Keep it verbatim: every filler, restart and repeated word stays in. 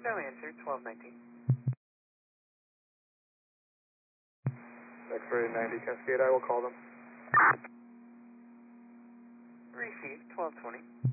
No answer, twelve nineteen. X-ray ninety Cascade, I will call them. Received, twelve twenty.